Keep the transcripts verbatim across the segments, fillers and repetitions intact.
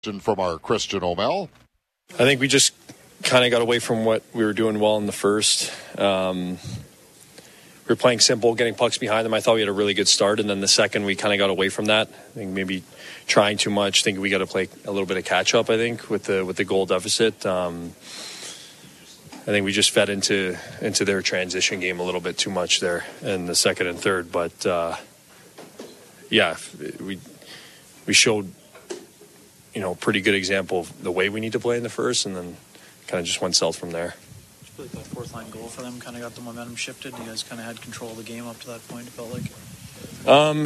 From our Christian O'Mell. I think we just kind of got away from what we were doing well in the first. Um, we were playing simple, getting pucks behind them. I thought we had a really good start, and then the second we kind of got away from that. I think maybe trying too much. I think we got to play a little bit of catch up. I think with the with the goal deficit. Um, I think we just fed into into their transition game a little bit too much there in the second and third. But uh, yeah, we we showed. You know, pretty good example of the way we need to play in the first, and then kind of just went south from there. I feel like that fourth line goal for them kind of got the momentum shifted. You guys kind of had control of the game up to that point, it felt like. Um,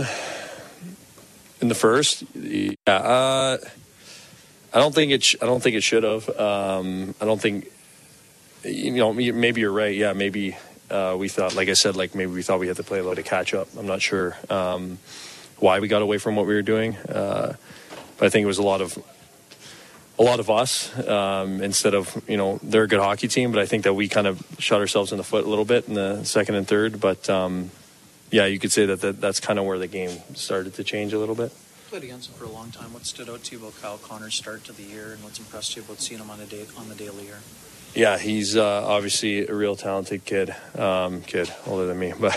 in the first, yeah, uh, I don't think it. Sh- I don't think it should have. Um, I don't think. You know, maybe you're right. Yeah, maybe uh, we thought, like I said, like maybe we thought we had to play a little to catch up. I'm not sure um, why we got away from what we were doing. Uh, But I think it was a lot of a lot of us um, instead of, you know, they're a good hockey team, but I think that we kind of shot ourselves in the foot a little bit in the second and third. But, um, yeah, you could say that, that that's kind of where the game started to change a little bit. Played against him for a long time. What stood out to you about Kyle Connor's start to the year, and what's impressed you about seeing him on the, day, on the daily here? Yeah, he's uh, obviously a real talented kid, um, kid older than me, but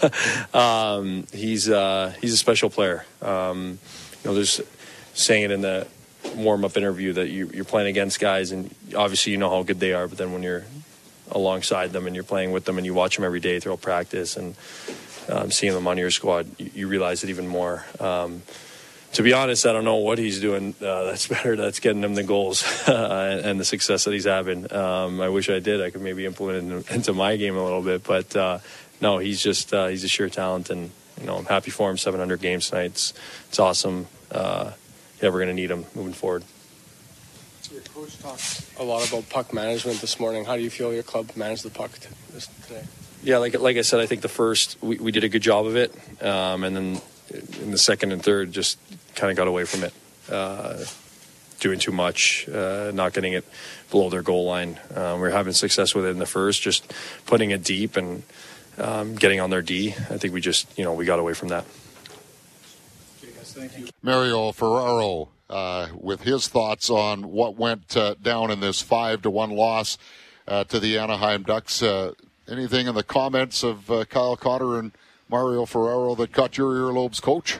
um, he's uh, he's a special player. Um, you know, there's saying it in the warm-up interview that you, you're playing against guys, and obviously you know how good they are, but then when you're alongside them and you're playing with them and you watch them every day throughout practice and um, seeing them on your squad, you, you realize it even more. Um, to be honest, I don't know what he's doing uh, that's better, that's getting him the goals uh, and the success that he's having. Um, I wish I did. I could maybe implement it into my game a little bit, but uh, no, he's just uh, he's a sheer talent, and you know I'm happy for him. seven hundred games tonight. It's, it's awesome. Uh, Yeah, we're going to need him moving forward. Your coach talked a lot about puck management this morning. How do you feel your club managed the puck t- this, today? Yeah, like like I said, I think the first, we, we did a good job of it. Um, and then in the second and third, just kind of got away from it. Uh, doing too much, uh, not getting it below their goal line. Um, we were having success with it in the first, just putting it deep and um, getting on their D. I think we just, you know, we got away from that. Thank you. Mario Ferraro uh, with his thoughts on what went uh, down in this five to one loss uh, to the Anaheim Ducks. Uh, anything in the comments of uh, Kyle Connor and Mario Ferraro that caught your earlobes, Coach?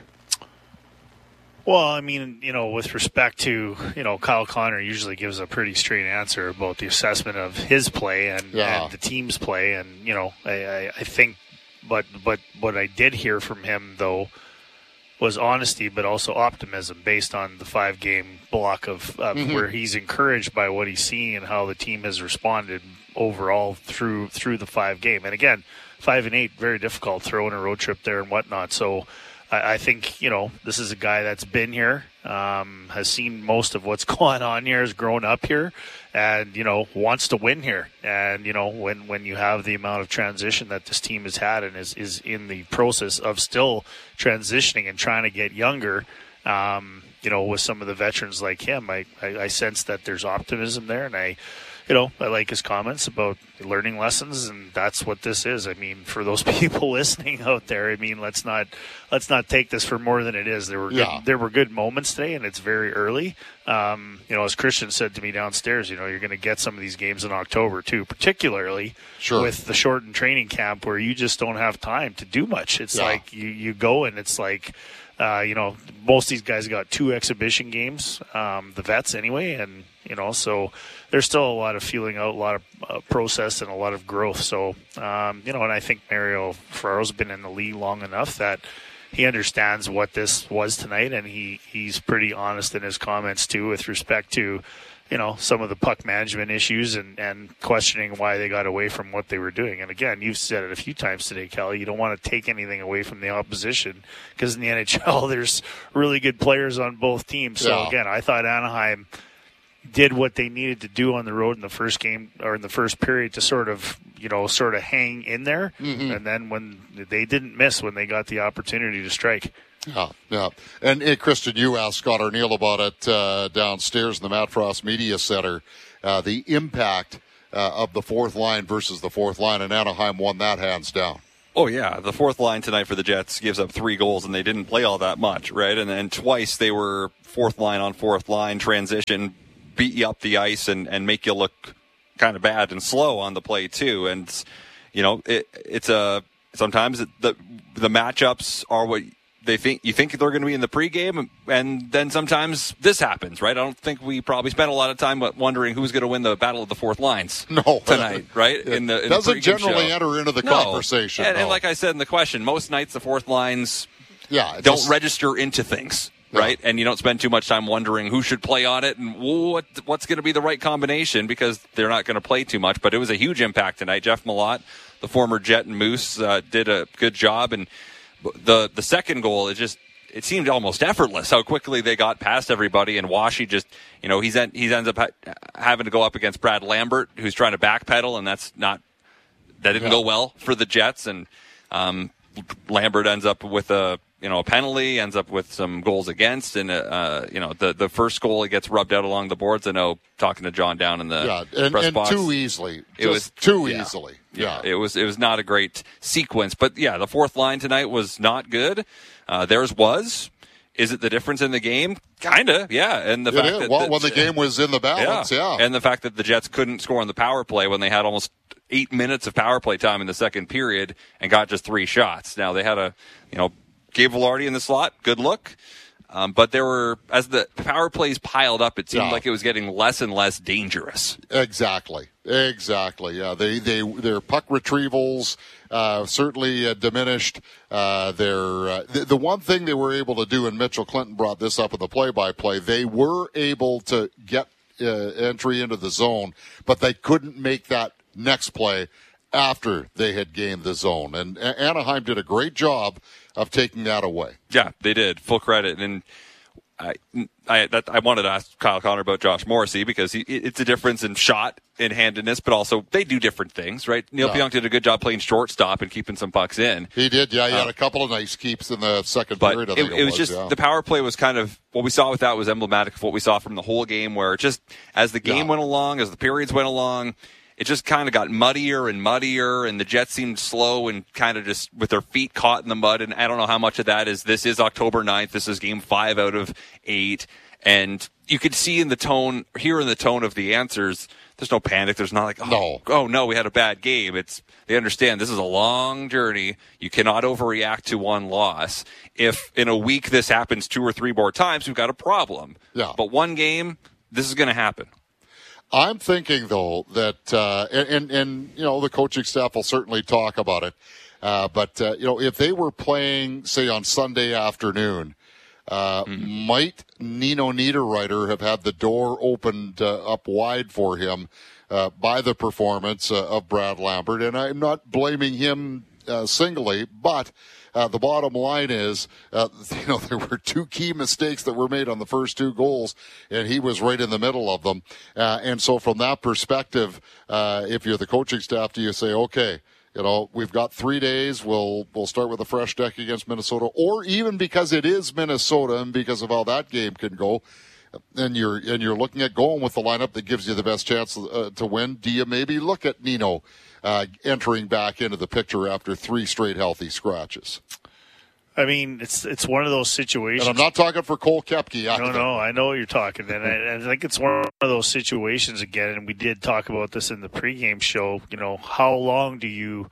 Well, I mean, you know, with respect to, you know, Kyle Connor usually gives a pretty straight answer about the assessment of his play and, yeah. and the team's play. And, you know, I, I, I think, but, but what I did hear from him, though, was honesty, but also optimism based on the five-game block of, of mm-hmm. where he's encouraged by what he's seeing and how the team has responded overall through through the five-game. And again, five and eight, very difficult, throwing a road trip there and whatnot. So I, I think, you know, this is a guy that's been here, um, has seen most of what's going on here, has grown up here, and, you know, wants to win here. And, you know, when, when you have the amount of transition that this team has had and is, is in the process of still transitioning and trying to get younger, um, you know, with some of the veterans like him, I, I, I sense that there's optimism there. And I, you know, I like his comments about learning lessons, and that's what this is. I mean, for those people listening out there, I mean, let's not let's not take this for more than it is. There were good, yeah. there were good moments today, and it's very early. Um, you know, as Christian said to me downstairs, you know, you're going to get some of these games in October too, particularly sure. with the shortened training camp where you just don't have time to do much. It's yeah. like you, you go and it's like, uh, you know, most of these guys got two exhibition games, um, the vets anyway, and, you know, so there's still a lot of feeling out, a lot of uh, process, and a lot of growth. So, um, you know, and I think Mario Ferraro's been in the league long enough that he understands what this was tonight, and he, he's pretty honest in his comments, too, with respect to, you know, some of the puck management issues and, and questioning why they got away from what they were doing. And, again, you've said it a few times today, Kelly, you don't want to take anything away from the opposition because in the N H L there's really good players on both teams. So, yeah. again, I thought Anaheim did what they needed to do on the road in the first game or in the first period to sort of, you know, sort of hang in there. Mm-hmm. And then when they didn't miss when they got the opportunity to strike. Yeah, yeah. And, hey, Christian, you asked Scott Arniel about it uh, downstairs in the Matt Frost Media Center, uh, the impact uh, of the fourth line versus the fourth line, and Anaheim won that hands down. Oh, yeah. The fourth line tonight for the Jets gives up three goals, and they didn't play all that much, right? And then twice they were fourth line on fourth line, transition, beat you up the ice, and, and make you look kind of bad and slow on the play, too. And, you know, it, it's a sometimes it, the the matchups are what they think you think they're going to be in the pregame, and then sometimes this happens, right? I don't think we probably spent a lot of time wondering who's going to win the battle of the fourth lines no. tonight, right? It in the in doesn't the generally show. enter into the no. conversation. And, no. and like I said in the question, most nights the fourth lines yeah, don't just, register into things. Yeah. Right, and you don't spend too much time wondering who should play on it and what what's going to be the right combination because they're not going to play too much. But it was a huge impact tonight. Jeff Malott, the former Jet and Moose, uh, did a good job, and the the second goal is just it seemed almost effortless how quickly they got past everybody. And Washy just you know he's en- he ends up ha- having to go up against Brad Lambert, who's trying to backpedal, and that's not that didn't yeah. go well for the Jets. And um, Lambert ends up with a. You know, a penalty, ends up with some goals against, and uh, you know, the the first goal he gets rubbed out along the boards. I know talking to John down in the yeah, and, press and box, too easily. It Just was too yeah, easily. Yeah. yeah, it was it was not a great sequence, but yeah, the fourth line tonight was not good. Uh, theirs was. Is it the difference in the game? Kinda, yeah. And the it fact is. that well, the, when the game was in the balance, yeah. yeah, and the fact that the Jets couldn't score on the power play when they had almost eight minutes of power play time in the second period and got just three shots. Now they had a you know. Gabe Velarde in the slot, good look. Um, but there were, as the power plays piled up, it seemed yeah. like it was getting less and less dangerous. Exactly, exactly. Yeah, they they their puck retrievals uh, certainly uh, diminished. Uh, their uh, the, the one thing they were able to do, and Mitchell Clinton brought this up in the play-by-play, they were able to get uh, entry into the zone, but they couldn't make that next play after they had gained the zone. And Anaheim did a great job of taking that away. Yeah, they did. Full credit. And I I, that, I wanted to ask Kyle Connor about Josh Morrissey because he, it's a difference in shot and handedness, but also they do different things, right? Neil yeah. Pionk did a good job playing shortstop and keeping some pucks in. He did, yeah. He uh, had a couple of nice keeps in the second but period. I it, think it, it was, was just yeah. the power play was kind of what we saw with that was emblematic of what we saw from the whole game, where just as the game yeah. went along, as the periods went along, it just kind of got muddier and muddier, and the Jets seemed slow and kind of just with their feet caught in the mud. And I don't know how much of that is this is October ninth. This is game five out of eight. And you could see in the tone, hear in the tone of the answers, there's no panic. There's not like, oh no, oh, no we had a bad game. It's they understand this is a long journey. You cannot overreact to one loss. If in a week this happens two or three more times, we've got a problem. Yeah. But one game, this is going to happen. I'm thinking, though, that, uh, and, and, and, you know, the coaching staff will certainly talk about it. Uh, but, uh, you know, if they were playing, say, on Sunday afternoon, uh, mm-hmm. might Nino Niederreiter have had the door opened uh, up wide for him uh, by the performance uh, of Brad Lambert? And I'm not blaming him uh, singly, but Uh, the bottom line is, uh, you know, there were two key mistakes that were made on the first two goals, and he was right in the middle of them. Uh, and so from that perspective, uh, if you're the coaching staff, do you say, okay, you know, we've got three days, we'll we'll start with a fresh deck against Minnesota, or even because it is Minnesota and because of how that game can go, and you're and you're looking at going with the lineup that gives you the best chance uh, to win, do you maybe look at Nino Uh, entering back into the picture after three straight healthy scratches? I mean, it's it's one of those situations. And I'm not talking for Cole Koepke. No, no, I know what you're talking. And I, I think it's one of those situations again, and we did talk about this in the pregame show. You know, how long do you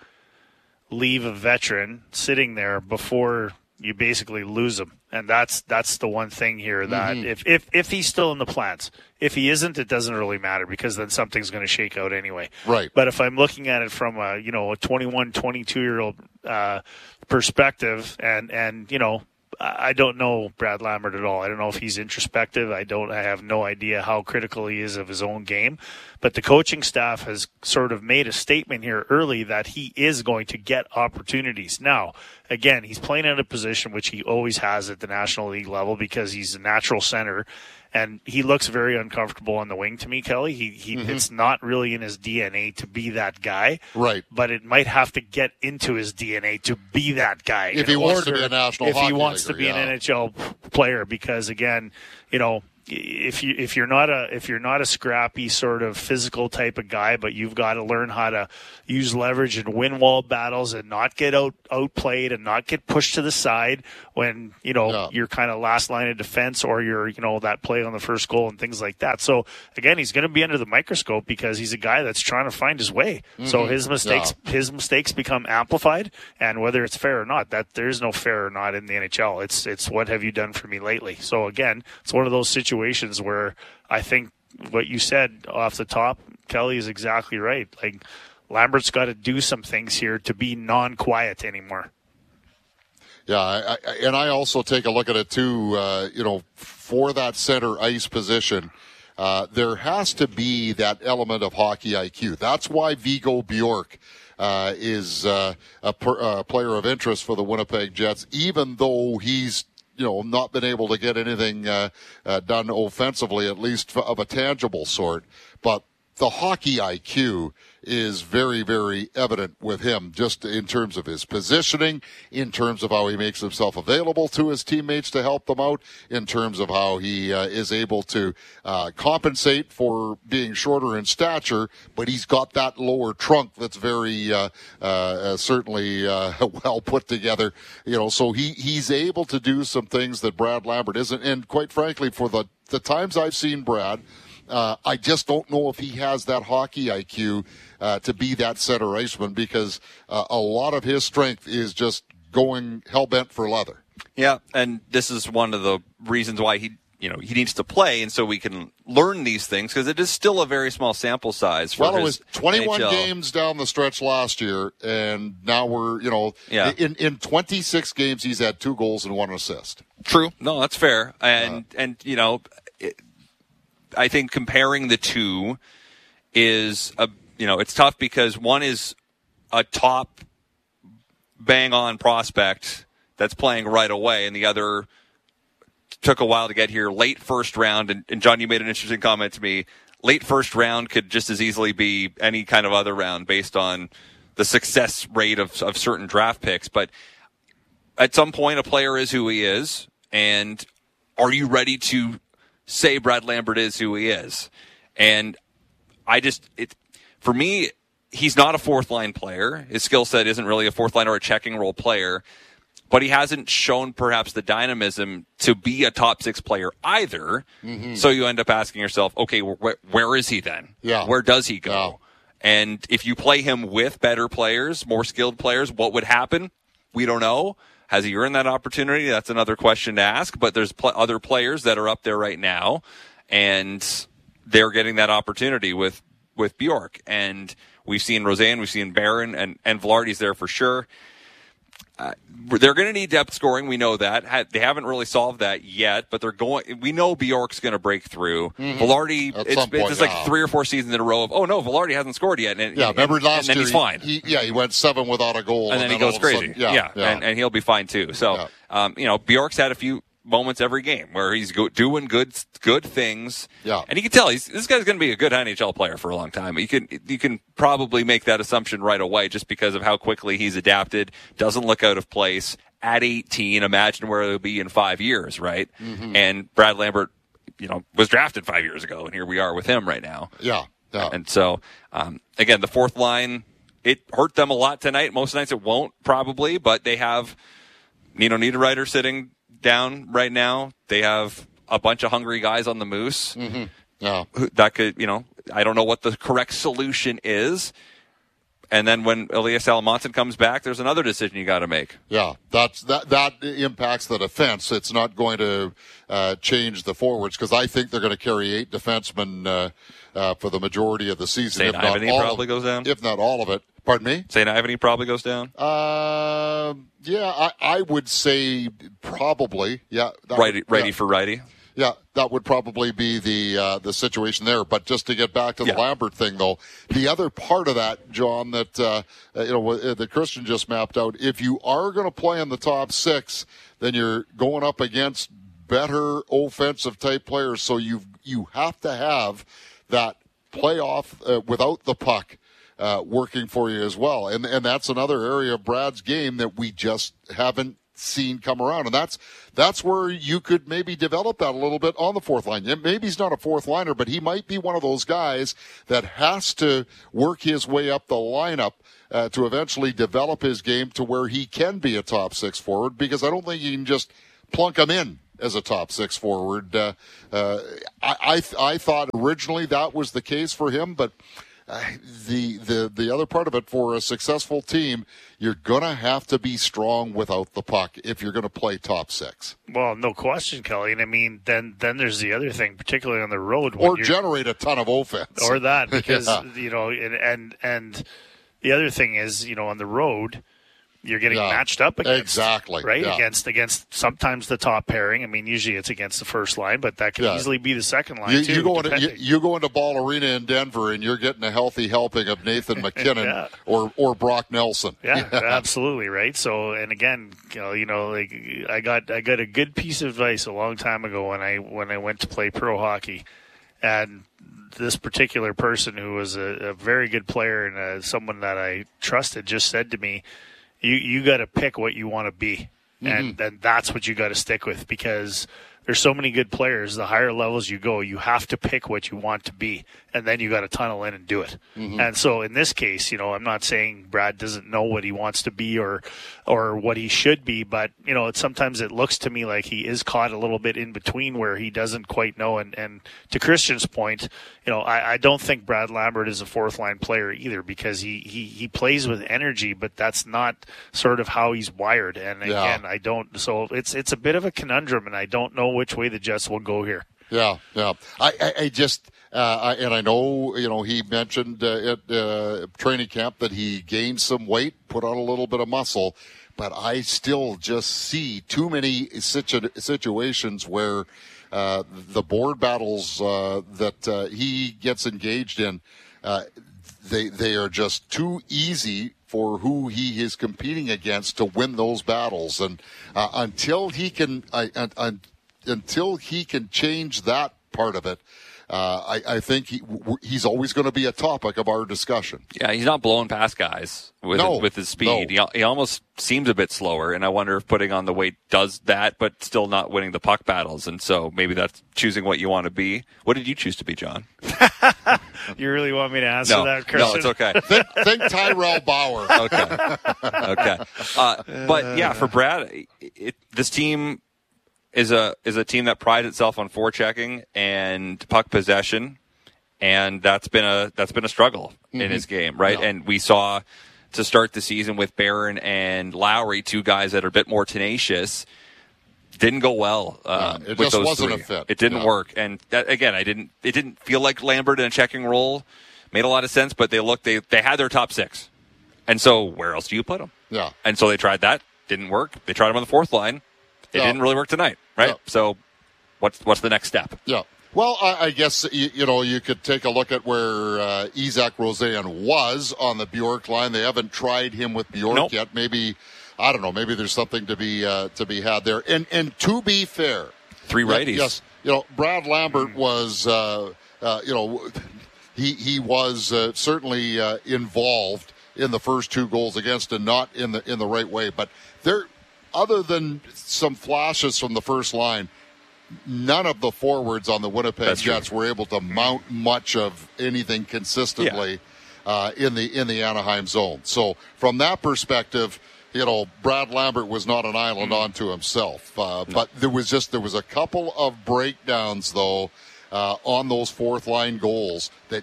leave a veteran sitting there before you basically lose him? And that's that's the one thing here that mm-hmm. if, if, if he's still in the plans. If he isn't, it doesn't really matter because then something's going to shake out anyway. Right. But if I'm looking at it from a, you know, a twenty-one, twenty-two-year-old uh, perspective and, and, you know, I don't know Brad Lambert at all. I don't know if he's introspective. I don't. I have no idea how critical he is of his own game. But the coaching staff has sort of made a statement here early that he is going to get opportunities. Now, again, he's playing at a position which he always has at the National League level because he's a natural center. And he looks very uncomfortable on the wing to me, Kelly. He, he mm-hmm. It's not really in his D N A to be that guy. Right. But it might have to get into his D N A to be that guy. If he wants to be a National If Hockey he wants Leaguer, to be yeah. an N H L player because, again, you know, if you if you're not a if you're not a scrappy sort of physical type of guy, but you've got to learn how to use leverage and win wall battles and not get out outplayed and not get pushed to the side when you know yeah. you're kind of last line of defense or you're you know that play on the first goal and things like that. So again, he's going to be under the microscope because he's a guy that's trying to find his way. Mm-hmm. So his mistakes yeah. his mistakes become amplified, and whether it's fair or not, that there's no fair or not in the N H L. It's it's what have you done for me lately? So again, it's one of those situations where I think what you said off the top, Kelly, is exactly right. Like Lambert's got to do some things here to be non-quiet anymore. Yeah, I, I, and I also take a look at it too. Uh, you know, for that center ice position, uh, there has to be that element of hockey I Q. That's why Vigo Bjork uh, is uh, a per, uh, player of interest for the Winnipeg Jets, even though he's you know, not been able to get anything uh, uh, done offensively, at least of a tangible sort. But the hockey I Q is very, very evident with him, just in terms of his positioning, in terms of how he makes himself available to his teammates to help them out, in terms of how he uh, is able to uh, compensate for being shorter in stature, but he's got that lower trunk that's very uh, uh, certainly uh, well put together. You know, so he, he's able to do some things that Brad Lambert isn't. And quite frankly, for the, the times I've seen Brad, Uh, I just don't know if he has that hockey I Q uh, to be that center iceman because uh, a lot of his strength is just going hell-bent for leather. Yeah, and this is one of the reasons why he, you know, he needs to play, and so we can learn these things because it is still a very small sample size. For well, it was his twenty-one N H L games down the stretch last year, and now we're, you know, yeah. in in twenty-six games he's had two goals and one assist. True. No, that's fair, and uh, and you know. It, I think comparing the two is a you know it's tough because one is a top bang on prospect that's playing right away, and the other took a while to get here, late first round. And, and John, you made an interesting comment to me. Late first round could just as easily be any kind of other round based on the success rate of, of certain draft picks. But at some point, a player is who he is, and are you ready to say Brad Lambert is who he is? And I just, it, for me, he's not a fourth line player. His skill set isn't really a fourth line or a checking role player, but he hasn't shown perhaps the dynamism to be a top six player either. Mm-hmm. So you end up asking yourself, okay, wh- where is he then? Yeah. Where does he go? Yeah. And if you play him with better players, more skilled players, what would happen? We don't know. Has he earned that opportunity? That's another question to ask. But there's pl- other players that are up there right now, and they're getting that opportunity with, with Bjork. And we've seen Roseanne, we've seen Barron, and, and Velarde's there for sure. Uh, they're going to need depth scoring. We know that. Ha- they haven't really solved that yet, but they're going. We know Bjork's going to break through. Mm-hmm. Velarde, At it's, point, it's yeah. like three or four seasons in a row of, oh no, Velarde hasn't scored yet. And, yeah, and, remember last and then year, he's fine. He, he, yeah, he went seven without a goal. And, and then, then he goes crazy. Sudden, yeah, yeah, yeah. And, and he'll be fine too. So, yeah. um, you know, Bjork's had a few moments every game where he's go- doing good good things. Yeah. And you can tell he's, this guy's going to be a good N H L player for a long time. You can you can probably make that assumption right away just because of how quickly he's adapted, doesn't look out of place. At eighteen, imagine where he'll be in five years, right? Mm-hmm. And Brad Lambert, you know, was drafted five years ago, and here we are with him right now. Yeah. yeah. And so, um, again, the fourth line, it hurt them a lot tonight. Most nights it won't, probably, but they have Nino Niederreiter sitting down right now. They have a bunch of hungry guys on the Moose. Mm-hmm. Yeah. Who, that could, you know, I don't know what the correct solution is. And then when Elias Salomonsson comes back, there's another decision you got to make. Yeah, that's that. That impacts the defense. It's not going to uh, change the forwards because I think they're going to carry eight defensemen uh, uh, for the majority of the season. Saint Ivany probably of, goes down. If not all of it. Pardon me. Saint Ivany probably goes down. Uh, yeah, I, I would say probably. Yeah, righty, would, righty yeah. for righty. Yeah, that would probably be the uh, the situation there. But just to get back to the yeah. Lambert thing, though, the other part of that, John, that uh, you know that Christian just mapped out. If you are going to play in the top six, then you're going up against better offensive type players. So you you have to have that playoff uh, without the puck uh, working for you as well. And and that's another area of Brad's game that we just haven't seen come around. And that's that's where you could maybe develop that a little bit on the fourth line. Maybe he's not a fourth liner, but he might be one of those guys that has to work his way up the lineup uh, to eventually develop his game to where he can be a top six forward, because I don't think you can just plunk him in as a top six forward. Uh, uh, I, I, th- I thought originally that was the case for him, but Uh, the, the the other part of it, for a successful team, you're going to have to be strong without the puck if you're going to play top six. Well, no question, Kelly. And I mean, then then there's the other thing, particularly on the road. Or generate a ton of offense. Or that, because, yeah. you know, and, and and the other thing is, you know, on the road, you're getting yeah, matched up against. Exactly. Right? Yeah. Against against sometimes the top pairing. I mean, usually it's against the first line, but that can yeah. easily be the second line, you, too. You go, into, you, you go into Ball Arena in Denver, and you're getting a healthy helping of Nathan McKinnon yeah. or, or Brock Nelson. Yeah, yeah, absolutely, right? So, and again, you know, you know, like I got I got a good piece of advice a long time ago when I when I went to play pro hockey, and this particular person, who was a, a very good player and uh, someone that I trusted, just said to me, You you got to pick what you want to be, and mm-hmm. then that's what you got to stick with, because there's so many good players. The higher levels you go, you have to pick what you want to be, and then you got to tunnel in and do it. Mm-hmm. And so in this case, you know, I'm not saying Brad doesn't know what he wants to be or or what he should be, but you know, it, sometimes it looks to me like he is caught a little bit in between where he doesn't quite know. And, and to Christian's point, you know, I, I don't think Brad Lambert is a fourth line player either, because he, he, he plays with energy, but that's not sort of how he's wired. And again, yeah. I don't. So it's it's a bit of a conundrum, and I don't know which way the Jets will go here. Yeah, yeah. I, I, I just, uh, I, and I know, you know, he mentioned uh, at uh, training camp that he gained some weight, put on a little bit of muscle, but I still just see too many situ- situations where uh, the board battles uh, that uh, he gets engaged in, uh, they they are just too easy for who he is competing against to win those battles, and uh, until he can, I, I, I, until he can change that part of it, uh, I, I think he, w- he's always going to be a topic of our discussion. Yeah, he's not blowing past guys with no, his, with his speed. No. He, he almost seems a bit slower, and I wonder if putting on the weight does that, but still not winning the puck battles. And so maybe that's choosing what you want to be. What did you choose to be, John? You really want me to answer no, that, Christian? No, it's okay. think, think Tyrell Bauer. Okay. Okay. Uh, but yeah, for Brad, it, it, this team is a is a team that prides itself on forechecking and puck possession, and that's been a that's been a struggle mm-hmm. in his game, right? Yeah. And we saw to start the season with Barron and Lowry, two guys that are a bit more tenacious. Didn't go well. Um, yeah, it with just those wasn't three. a fit. It didn't yeah. work, and that, again, I didn't. It didn't feel like Lambert in a checking role made a lot of sense. But they looked. They they had their top six, and so where else do you put them? Yeah. And so they tried that. Didn't work. They tried them on the fourth line. It yeah. didn't really work tonight, right? Yeah. So what's what's the next step? Yeah. Well, I, I guess, you, you know, you could take a look at where uh, Isaac Rosean was on the Bjork line. They haven't tried him with Bjork nope. yet. Maybe, I don't know, maybe there's something to be uh, to be had there. And and to be fair, three righties. Yes, you know, Brad Lambert was, uh, uh, you know, he he was uh, certainly uh, involved in the first two goals against, and not in the in the right way. But there, other than some flashes from the first line, none of the forwards on the Winnipeg That's Jets true. were able to mount much of anything consistently yeah. uh, in the in the Anaheim zone. So from that perspective, you know, Brad Lambert was not an island mm. unto himself. Uh, no. But there was just there was a couple of breakdowns though uh, on those fourth line goals that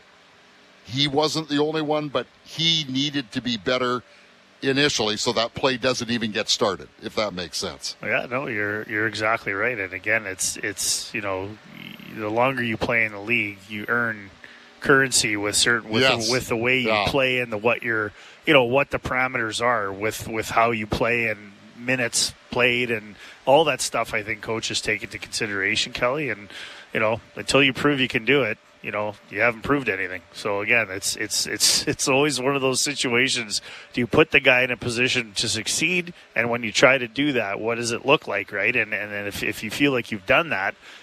he wasn't the only one, but he needed to be better initially, so that play doesn't even get started, if that makes sense. Yeah, no, you're you're exactly right. And again, it's it's you know, the longer you play in the league, you earn currency with certain with yes. the, with the way you yeah. play and the what you're you know what the parameters are with with how you play and minutes played and all that stuff. I think coaches take into consideration, Kelly, and you know, until you prove you can do it, you know, you haven't proved anything. So again, it's it's it's it's always one of those situations. Do you put the guy in a position to succeed? And when you try to do that, what does it look like, right? And and then if if you feel like you've done that,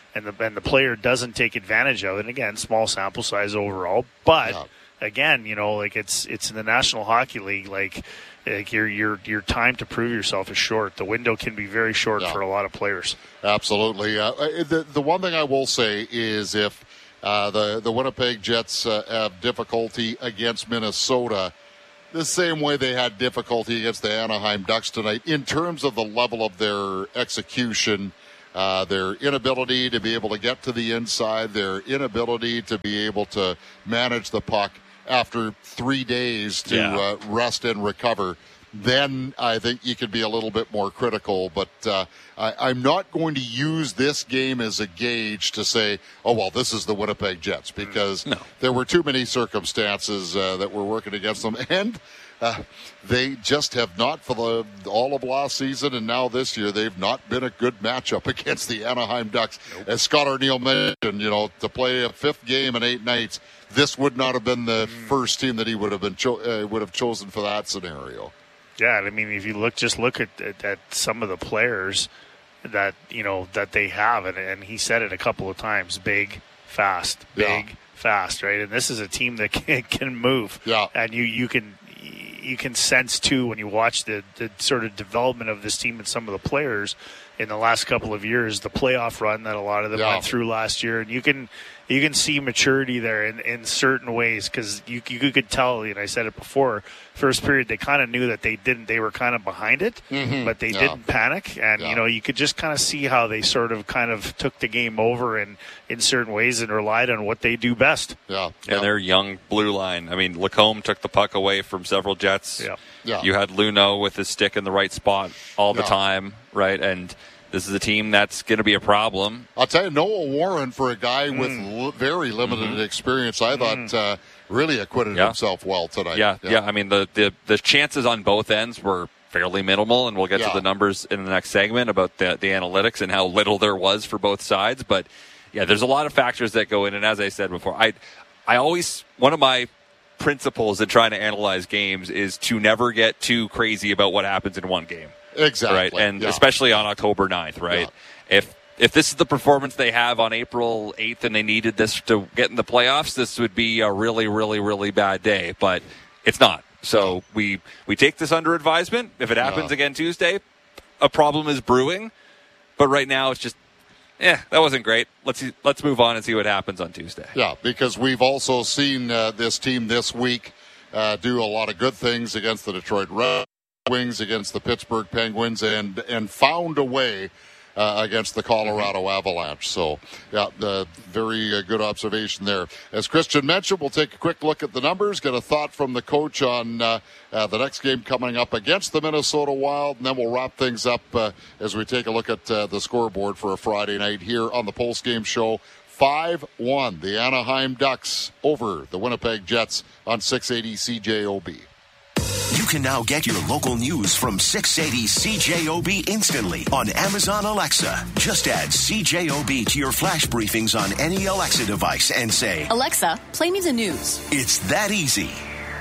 and the and the player doesn't take advantage of it. And again, small sample size overall, but yeah. again, you know, like it's it's in the National Hockey League, like. Like your your your time to prove yourself is short. The window can be very short yeah. for a lot of players. Absolutely. Uh, the the one thing I will say is if uh, the the Winnipeg Jets uh, have difficulty against Minnesota, the same way they had difficulty against the Anaheim Ducks tonight, in terms of the level of their execution, uh, their inability to be able to get to the inside, their inability to be able to manage the puck after three days to yeah. uh, rest and recover, then I think you could be a little bit more critical. But uh, I, I'm not going to use this game as a gauge to say, oh, well, this is the Winnipeg Jets, because no. there were too many circumstances uh, that were working against them. And uh, they just have not, for the all of last season and now this year, they've not been a good matchup against the Anaheim Ducks. Nope. As Scott Arniel mentioned, you know, to play a fifth game in eight nights, this would not have been the mm. first team that he would have been cho- uh, would have chosen for that scenario. Yeah, I mean, if you look, just look at, at, at some of the players that you know that they have, and, and he said it a couple of times: big, fast, big, yeah. fast, right? And this is a team that can, can move. Yeah, and you you can you can sense too when you watch the the sort of development of this team and some of the players in the last couple of years, the playoff run that a lot of them yeah. went through last year, and you can. You can see maturity there in, in certain ways because you, you could tell, and I said it before, first period they kind of knew that they didn't, they were kind of behind it, mm-hmm. but they yeah. didn't panic. And, yeah. you know, you could just kind of see how they sort of kind of took the game over in, in certain ways and relied on what they do best. Yeah. yeah. And their young blue line. I mean, Lacombe took the puck away from several Jets. Yeah. Yeah. You had Luno with his stick in the right spot all the yeah. time, right? And this is a team that's going to be a problem. I'll tell you, Noah Warren, for a guy mm. with l- very limited mm-hmm. experience, I thought mm. uh, really acquitted yeah. himself well tonight. Yeah, yeah, yeah. I mean, the, the, the chances on both ends were fairly minimal, and we'll get yeah. to the numbers in the next segment about the, the analytics and how little there was for both sides. But, yeah, there's a lot of factors that go in, and as I said before, I, I always – one of my principles in trying to analyze games is to never get too crazy about what happens in one game. Exactly. Right, and yeah. especially on October ninth, right? Yeah. If if this is the performance they have on April eighth and they needed this to get in the playoffs, this would be a really, really, really bad day. But it's not. So we we take this under advisement. If it happens yeah. again Tuesday, a problem is brewing. But right now it's just, eh, that wasn't great. Let's see, let's move on and see what happens on Tuesday. Yeah, because we've also seen uh, this team this week uh, do a lot of good things against the Detroit Red Wings, against the Pittsburgh Penguins, and and found a way uh, against the Colorado mm-hmm. Avalanche. So, yeah, uh, very uh, good observation there. As Christian mentioned, we'll take a quick look at the numbers, get a thought from the coach on uh, uh, the next game coming up against the Minnesota Wild, and then we'll wrap things up uh, as we take a look at uh, the scoreboard for a Friday night here on the Pulse Game Show. five one, the Anaheim Ducks over the Winnipeg Jets on six eighty C J O B. You can now get your local news from six eighty C J O B instantly on Amazon Alexa. Just add C J O B to your flash briefings on any Alexa device and say, Alexa, play me the news. It's that easy.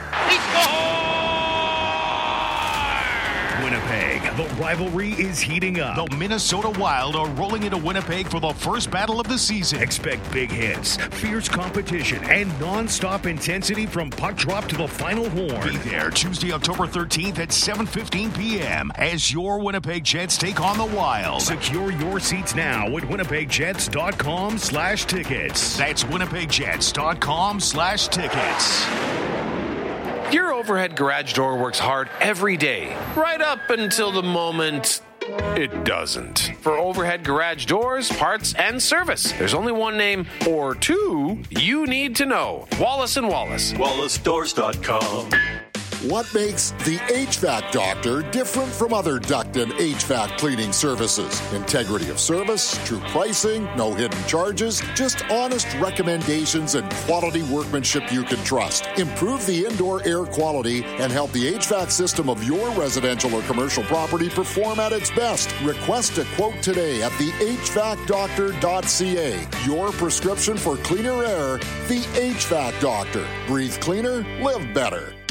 Winnipeg, the rivalry is heating up. The Minnesota Wild are rolling into Winnipeg for the first battle of the season. Expect big hits, fierce competition, and non-stop intensity from puck drop to the final horn. Be there Tuesday, October thirteenth at seven fifteen p.m. as your Winnipeg Jets take on the Wild. Secure your seats now at winnipegjets.com slash tickets. That's winnipegjets.com slash tickets. Your overhead garage door works hard every day, right up until the moment it doesn't. For overhead garage doors, parts, and service, there's only one name or two you need to know. Wallace and Wallace. Wallace Doors dot com. What makes the H V A C Doctor different from other duct and H V A C cleaning services? Integrity of service, true pricing, no hidden charges, just honest recommendations and quality workmanship you can trust. Improve the indoor air quality and help the H V A C system of your residential or commercial property perform at its best. Request a quote today at the H V A C doctor dot c a. Your prescription for cleaner air, the H V A C Doctor. Breathe cleaner, live better.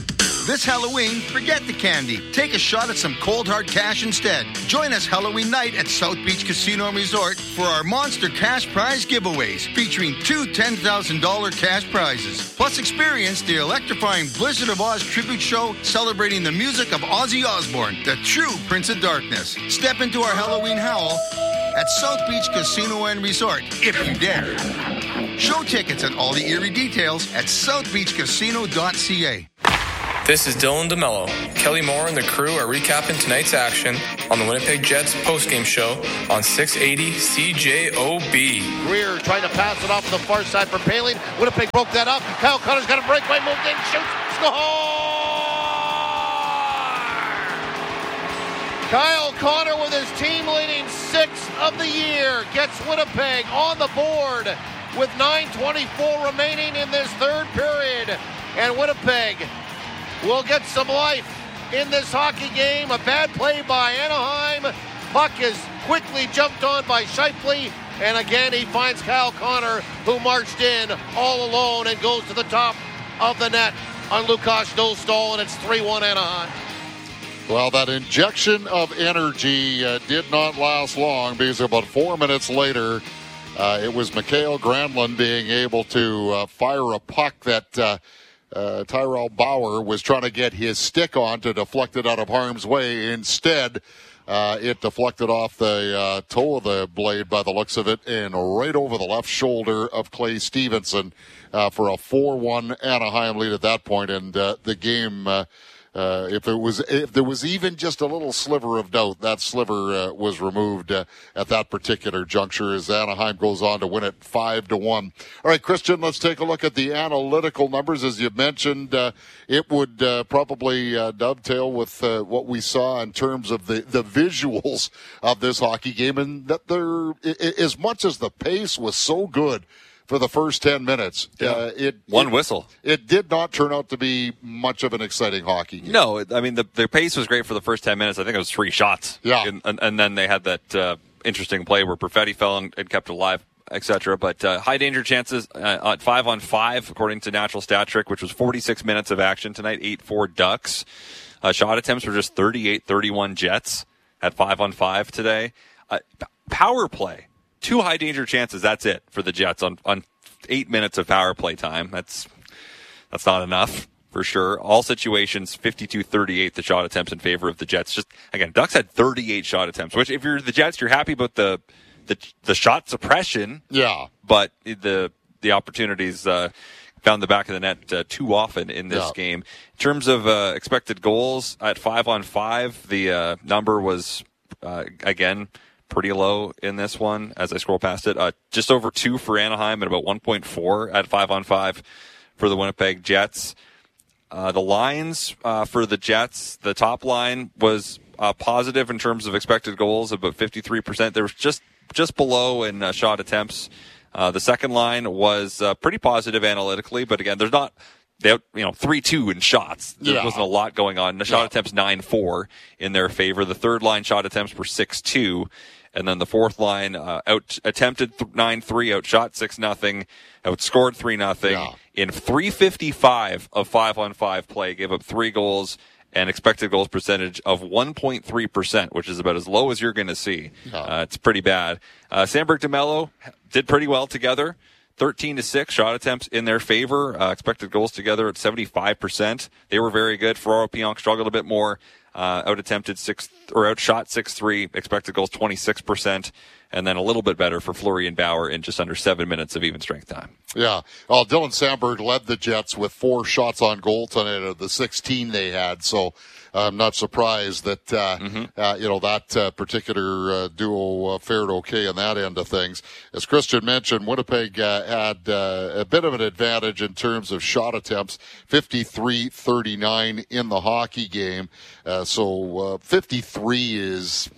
This Halloween, forget the candy. Take a shot at some cold hard cash instead. Join us Halloween night at South Beach Casino and Resort for our monster cash prize giveaways featuring two ten thousand dollars cash prizes. Plus experience the electrifying Blizzard of Oz tribute show celebrating the music of Ozzy Osbourne, the true Prince of Darkness. Step into our Halloween howl at South Beach Casino and Resort, if you dare. Show tickets and all the eerie details at south beach casino dot c a. This is Dylan DeMello. Kelly Moore and the crew are recapping tonight's action on the Winnipeg Jets postgame show on six eighty C J O B. Greer trying to pass it off to the far side for Poehling. Winnipeg broke that up. Kyle Connor's got a breakaway, moved in, shoots, score! Kyle Connor with his team-leading sixth of the year gets Winnipeg on the board with nine twenty-four remaining in this third period. And Winnipeg will get some life in this hockey game. A bad play by Anaheim. Puck is quickly jumped on by Scheifele. And again, he finds Kyle Connor, who marched in all alone and goes to the top of the net on Lukas Dostal. And it's three one Anaheim. Well, that injection of energy uh, did not last long because about four minutes later, uh, it was Mikael Granlund being able to uh, fire a puck that uh, uh, Tyrell Bauer was trying to get his stick on to deflect it out of harm's way. Instead, uh, it deflected off the uh, toe of the blade by the looks of it and right over the left shoulder of Clay Stevenson uh, for a four one Anaheim lead at that point. And uh, the game... Uh, Uh, if it was, if there was even just a little sliver of doubt, that sliver uh, was removed uh, at that particular juncture as Anaheim goes on to win it five to one. All right, Christian, let's take a look at the analytical numbers. As you mentioned, uh, it would uh, probably uh, dovetail with uh, what we saw in terms of the, the visuals of this hockey game, and that there, as much as the pace was so good for the first ten minutes. Yeah. Uh, it One it, whistle. It did not turn out to be much of an exciting hockey game. No, I mean, the, the pace was great for the first ten minutes. I think it was three shots. Yeah. And, and, and then they had that uh, interesting play where Perfetti fell and, and kept it alive, et cetera. But uh, high danger chances uh, at five on five, according to Natural Stat Trick, which was forty-six minutes of action tonight, eight four Ducks. Uh, shot attempts were just thirty-eight thirty-one Jets at five on five today. Uh, power play. Two high danger chances. That's it for the Jets on, on eight minutes of power play time. That's that's not enough for sure. All situations, fifty-two thirty-eight the shot attempts in favor of the Jets. Just again, Ducks had thirty-eight shot attempts. Which, if you're the Jets, you're happy about the the, the shot suppression. Yeah, but the the opportunities uh, found the back of the net uh, too often in this yeah. game. In terms of uh, expected goals at five on five, the uh, number was uh, again. pretty low in this one as I scroll past it. Uh, just over two for Anaheim and about one point four at five on five for the Winnipeg Jets. Uh, the lines uh, for the Jets, the top line was uh, positive in terms of expected goals, about fifty-three percent. They were just, just below in uh, shot attempts. Uh, the second line was uh, pretty positive analytically, but again, there's not, they have, you know, three two in shots. There yeah. wasn't a lot going on. The shot yeah. attempts nine four in their favor. The third line shot attempts were six two. And then the fourth line uh, out attempted nine three, outshot six nothing, outscored three nothing. Yeah. In three fifty-five of five on five play, gave up three goals and expected goals percentage of one point three percent, which is about as low as you're going to see. Yeah. Uh, it's pretty bad. Uh, Sandberg DeMello did pretty well together. thirteen to six shot attempts in their favor. Uh, expected goals together at seventy-five percent. They were very good. Ferraro Pionk struggled a bit more. Uh, out attempted six or outshot six three, expected goals twenty-six percent, and then a little bit better for Fleury and Bauer in just under seven minutes of even strength time. Yeah. Well, Dylan Sandberg led the Jets with four shots on goal tonight of the sixteen they had. So I'm not surprised that, uh, mm-hmm. uh, you know, that uh, particular uh, duo uh, fared okay on that end of things. As Christian mentioned, Winnipeg uh, had uh, a bit of an advantage in terms of shot attempts, fifty-three thirty-nine in the hockey game. Uh, so uh, fifty-three is...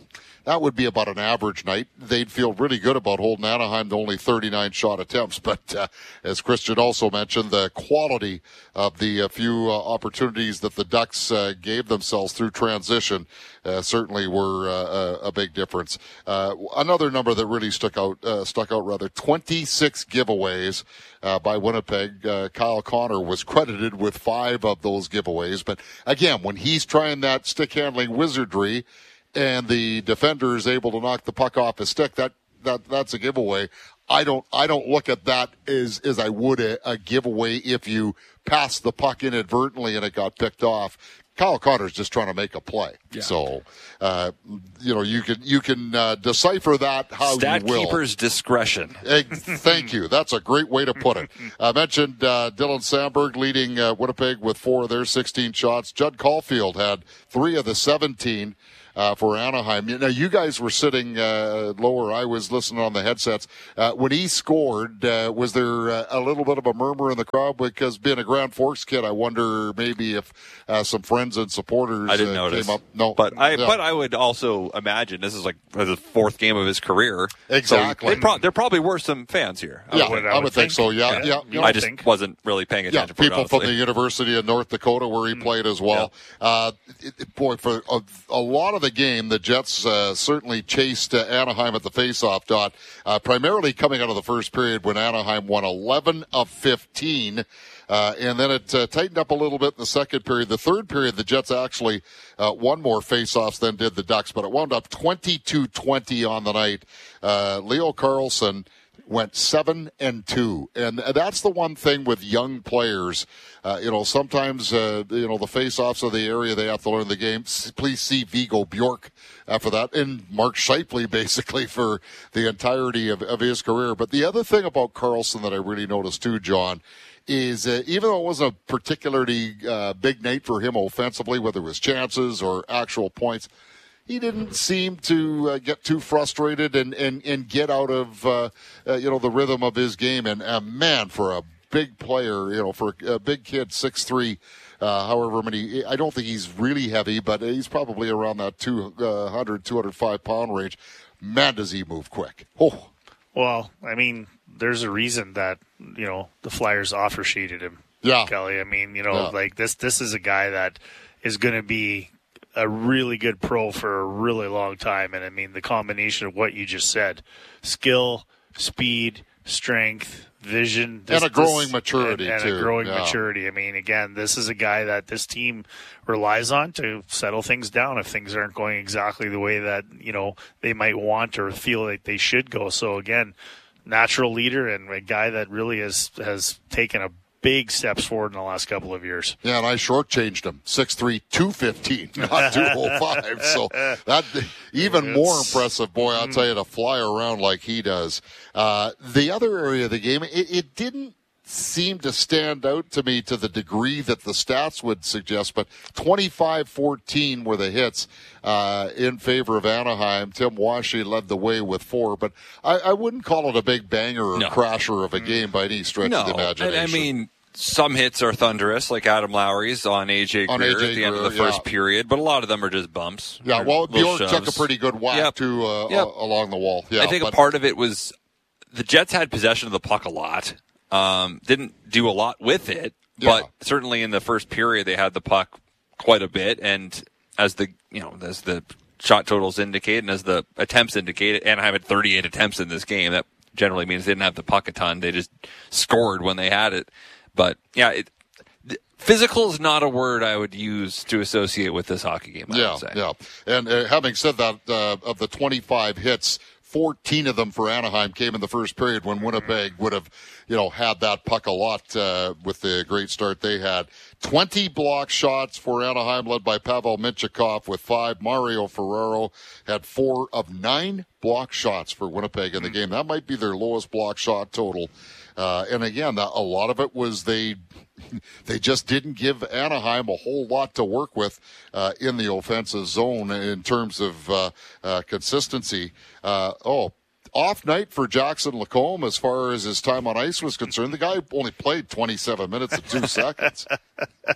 that would be about an average night. They'd feel really good about holding Anaheim to only thirty-nine shot attempts. But uh, as Christian also mentioned, the quality of the uh, few uh, opportunities that the Ducks uh, gave themselves through transition uh, certainly were uh, a, a big difference. Uh, another number that really stuck out, uh, stuck out rather, twenty-six giveaways uh, by Winnipeg. Uh, Kyle Connor was credited with five of those giveaways. But again, when he's trying that stick handling wizardry and the defender is able to knock the puck off his stick, that, that that's a giveaway. I don't I don't look at that as as I would a, a giveaway if you passed the puck inadvertently and it got picked off. Kyle Connor's just trying to make a play. Yeah. So, uh, you know, you can you can uh, decipher that how Stat you will. Keeper's discretion. Thank you. That's a great way to put it. I mentioned uh, Dylan Sandberg leading uh, Winnipeg with four of their sixteen shots. Judd Caulfield had three of the seventeen. Uh, for Anaheim. Now, you guys were sitting uh, lower. I was listening on the headsets. Uh, when he scored, uh, was there uh, a little bit of a murmur in the crowd? Because being a Grand Forks kid, I wonder maybe if uh, some friends and supporters I didn't uh, notice. came up. No, but I yeah. but I would also imagine this is like the fourth game of his career. Exactly. So they pro- there probably were some fans here. I yeah, would, I, I would think. think so. Yeah, yeah. yeah. I just think. wasn't really paying attention. Yeah, people it, from the University of North Dakota where he mm. played as well. Yeah. Uh, it, it, boy, for a, a lot of the game, the Jets Uh, certainly chased uh, Anaheim at the faceoff dot, uh, primarily coming out of the first period when Anaheim won eleven of fifteen. Uh, and then it uh, tightened up a little bit in the second period. The third period, the Jets actually uh, won more faceoffs than did the Ducks, but it wound up twenty-two twenty on the night. Uh, Leo Carlsson went seven and two, and that's the one thing with young players. Uh, you know, sometimes uh, you know the face-offs of the area they have to learn the game. Please see Vigo Bjork uh, for that, and Mark Scheifele basically for the entirety of, of his career. But the other thing about Carlson that I really noticed too, John, is uh, even though it wasn't a particularly uh, big night for him offensively, whether it was chances or actual points, he didn't seem to uh, get too frustrated and, and, and get out of, uh, uh, you know, the rhythm of his game. And, uh, man, for a big player, you know, for a big kid, six three, uh, however many, I don't think he's really heavy, but he's probably around that two hundred, two hundred five pound range. Man, does he move quick. Oh. Well, I mean, there's a reason that, you know, the Flyers offer sheeted him. Yeah. Kelly. I mean, you know, yeah. like this, this is a guy that is going to be a really good pro for a really long time. And I mean, the combination of what you just said, skill, speed, strength, vision. This, and a growing this, maturity, and, and too. a growing yeah. maturity. I mean, again, this is a guy that this team relies on to settle things down if things aren't going exactly the way that, you know, they might want or feel like they should go. So again, natural leader and a guy that really has, has taken a big steps forward in the last couple of years. Yeah, and I shortchanged him. six three, two fifteen, not two oh five. So that even it's, more impressive. Boy, I'll mm. tell you, to fly around like he does. Uh, the other area of the game, it, it didn't seem to stand out to me to the degree that the stats would suggest, but twenty-five fourteen were the hits uh, in favor of Anaheim. Tim Washy led the way with four, but I, I wouldn't call it a big banger or no. crasher of a game by any stretch no. of the imagination. I mean, some hits are thunderous, like Adam Lowry's on A J Greer at the Greer, end of the first yeah. period, but a lot of them are just bumps. Yeah, well, Bjork shoves. took a pretty good whack, yep. too, uh, yep. uh, along the wall. Yeah, I think but, a part of it was the Jets had possession of the puck a lot. Um, didn't do a lot with it, yeah. but certainly in the first period they had the puck quite a bit. And as the you know as the shot totals indicate and as the attempts indicate, Anaheim had thirty-eight attempts in this game. That generally means they didn't have the puck a ton. They just scored when they had it. But yeah, it, physical is not a word I would use to associate with this hockey game. I yeah, would say. yeah. And uh, having said that, uh, of the twenty-five hits, fourteen of them for Anaheim came in the first period when Winnipeg would have, you know, had that puck a lot uh, with the great start they had. twenty block shots for Anaheim, led by Pavel Mintyukov with five. Mario Ferraro had four of nine block shots for Winnipeg in the game. That might be their lowest block shot total. Uh, and again, that, a lot of it was they they just didn't give Anaheim a whole lot to work with uh, in the offensive zone in terms of uh, uh, consistency. Uh, oh, off night for Jackson Lacombe as far as his time on ice was concerned. The guy only played twenty-seven minutes and two seconds.